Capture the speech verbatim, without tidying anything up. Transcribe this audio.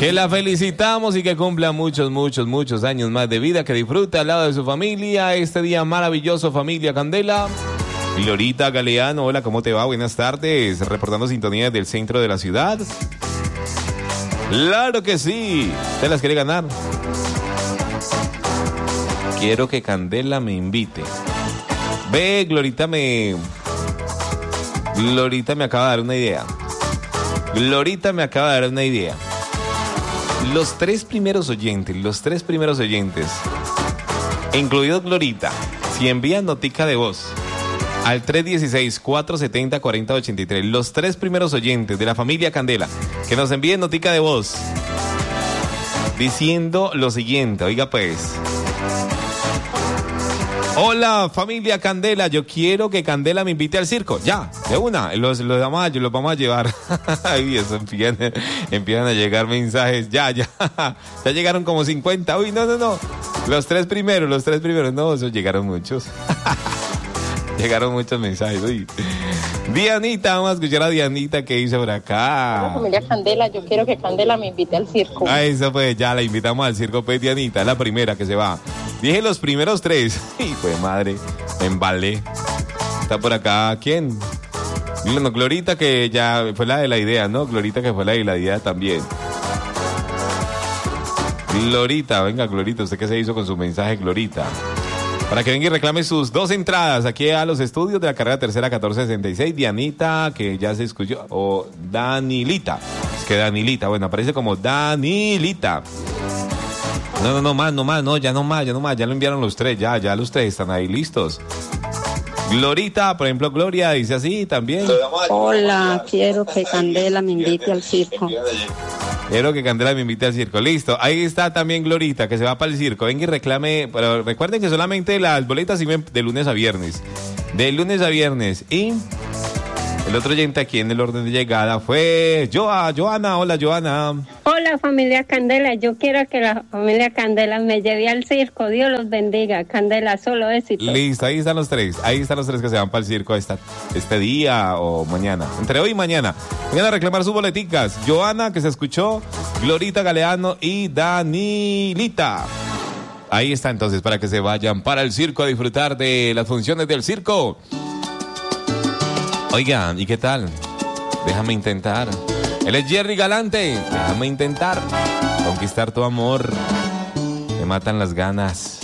Que la felicitamos y que cumpla muchos, muchos, muchos años más de vida, que disfrute al lado de su familia este día maravilloso, familia Candela. Glorita Galeano, hola, ¿cómo te va? Buenas tardes, reportando sintonía del centro de la ciudad. Claro que sí, ¿te las quiere ganar? Quiero que Candela me invite. Ve, Glorita me... Glorita me acaba de dar una idea. Glorita me acaba de dar una idea. Los tres primeros oyentes, los tres primeros oyentes, incluido Glorita, si envían notica de voz al tres uno seis, cuatro siete cero, cuatro cero ocho tres, los tres primeros oyentes de la familia Candela, que nos envíen notica de voz diciendo lo siguiente, oiga pues: hola familia Candela, yo quiero que Candela me invite al circo. Ya, de una, los, los, vamos, a, los vamos a llevar. Ay, eso empiezan, empiezan a llegar mensajes. Ya, ya, ya llegaron como cincuenta. Uy, no, no, no. Los tres primeros, los tres primeros. No, esos llegaron muchos. Llegaron muchos mensajes. Uy. Dianita, vamos a escuchar a Dianita que dice por acá. Hola familia Candela, yo quiero que Candela me invite al circo. Ah, eso pues, ya la invitamos al circo, pues Dianita, la primera que se va. Dije los primeros tres. Hijo de madre, me embalé. Está por acá, ¿quién? Bueno, Glorita, que ya fue la de la idea, ¿no? Glorita, que fue la de la idea también. Glorita, venga, Glorita, ¿usted qué se hizo con su mensaje, Glorita? Para que venga y reclame sus dos entradas aquí a los estudios de la carrera tercera catorce sesenta y seis. Dianita, que ya se escuchó, o Danilita. Es que Danilita, bueno, aparece como Danilita. No, no, no más, no más, no, ya no más, ya no más, ya lo enviaron los tres, ya, ya los tres están ahí listos. Glorita, por ejemplo, Gloria dice así también. Hola, quiero que Candela me invite al circo. Quiero que Candela me invite al circo. Listo, ahí está también Glorita, que se va para el circo. Venga y reclame, pero recuerden que solamente las boletas sirven de lunes a viernes. De lunes a viernes. Y el otro oyente aquí en el orden de llegada fue Joa, Joana. Hola, Joana. Hola, familia Candela. Yo quiero que la familia Candela me lleve al circo. Dios los bendiga. Candela, solo éxito. Listo, ahí están los tres. Ahí están los tres que se van para el circo esta, este día o mañana. Entre hoy y mañana. Vengan a reclamar sus boleticas. Joana, que se escuchó, Glorita Galeano y Danilita. Ahí está entonces para que se vayan para el circo a disfrutar de las funciones del circo. Oigan, ¿y qué tal? Déjame intentar. Él es Jerry Galante. Déjame intentar conquistar tu amor. Me matan las ganas.